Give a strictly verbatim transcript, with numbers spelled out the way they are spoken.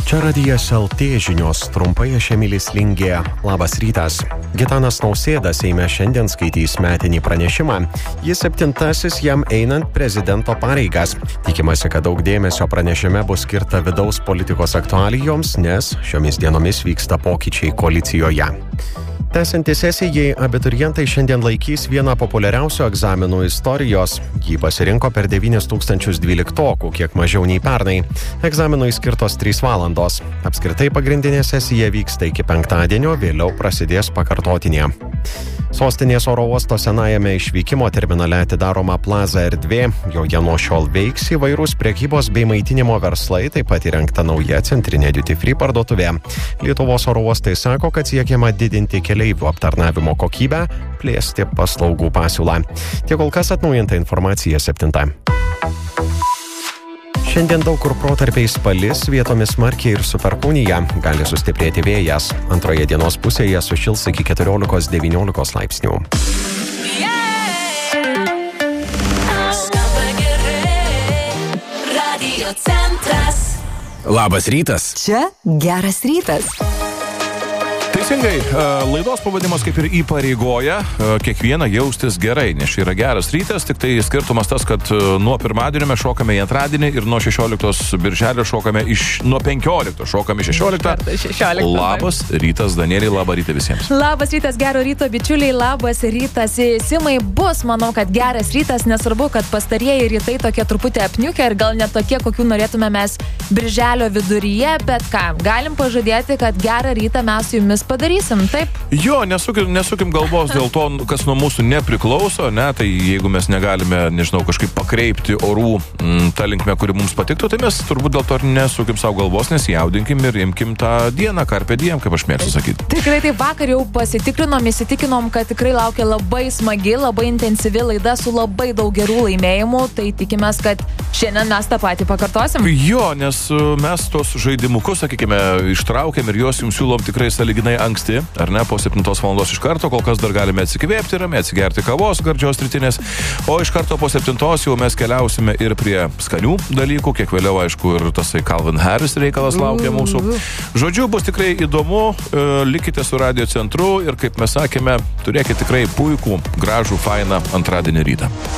Čia Radijas L T žinios, trumpai aš Emilis Lingė. Labas rytas. Gitanas Nausėda Seime šiandien skaitys metinį pranešimą. Jis septintasis jam einant prezidento pareigas. Tikimasi, kad daug dėmesio pranešime bus skirta vidaus politikos aktualijoms, nes šiomis dienomis vyksta pokyčiai koalicijoje. Tęsiantis sesijai, abiturientai šiandien laikys vieną populiariausių egzaminų istorijos. Jį pasirinko per devynis tūkstančius dvyliktokų, kiek mažiau nei pernai. Egzaminui skirtos trys valandos. Apskritai pagrindinė sesija vyksta iki penktadienio, vėliau prasidės pakartotinė. Sostinės oro uosto senajame išvykimo terminale atidaroma plaza erdvė, joje nuo šiol veiks įvairūs prekybos bei maitinimo verslai, taip pat įrengta nauja centrinė duty free parduotuvė. Lietuvos oro uostai sako, kad siekiama didinti keleivių aptarnavimo kokybę, plėsti paslaugų pasiūlą. Tiek kol kas atnaujinta informacija septinta. Šiandien daug kur protarpiais palis, vietomis smarkiai ir su perkūnija, gali sustiprėti vėjas. Antroje dienos pusėje sušils iki keturiolikos devyniolikos laipsnių. Labas rytas. Čia geras rytas. Teisingai, laidos pavadimas kaip ir įpareigoja kiekvieną jaustis gerai, nes čia yra geras rytas, tik tai skirtumas tas, kad nuo pirmadienio mes šokame į antradienį ir nuo šešioliktos birželio šokame iš, nuo penkioliktos šokame šešioliktą. Labas rytas, Danieliai, labą rytą visiems. Labas rytas, gero ryto, bičiuliai, labas rytas. Simai, bus, manau, kad geras rytas, nesvarbu, kad pastarieji rytai tokie truputį apniukę ir gal net tokie, kokių norėtume mes birželio viduryje, bet ką, galim pažadėti, kad gerą rytą mes su jumis padarysim, taip? Jo, nesukim, nesukim galvos dėl to, kas nuo mūsų nepriklauso, ne, tai jeigu mes negalime, nežinau, kažkaip pakreipti orų m, tą linkmę, kuri mums patiktų, tai mes turbūt dėl to ir nesukim savo galvos, nesijaudinkim ir imkim tą dieną, carpe diem, kaip aš mėgstu sakyti. Tikrai taip, vakar jau pasitikrinom, įsitikinom, kad tikrai laukia labai smagi, labai intensyvi laida su labai daug gerų laimėjimų, tai tikimės, kad šiandien mes tą patį pakartosim. Jo, nes mes tos žaidimukus, sakykime, ištraukėm ir juos jums siūlom tikrai sąlyginai anksti, ar ne, po septintos valandos iš karto, kol kas dar galime atsikvėpti, ramiai atsigerti kavos, gardžios rytinės, o iš karto po septintos jau mes keliausime ir prie skanių dalykų, kiek vėliau, aišku, ir tasai Calvin Harris reikalas laukia mūsų. Žodžiu, bus tikrai įdomu, likite su Radio Centru ir, kaip mes sakėme, turėkite tikrai puikų, gražų, fainą antradienį rytą.